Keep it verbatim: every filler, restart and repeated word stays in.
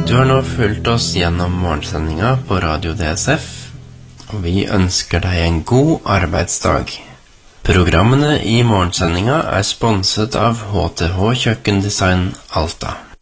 Du har nå fulgt oss gjennom morgensendinga på Radio D S F, og vi ønsker deg en god arbeidsdag. Programmene i morgensendinga er sponset av H T H Kjøkkendesign Alta.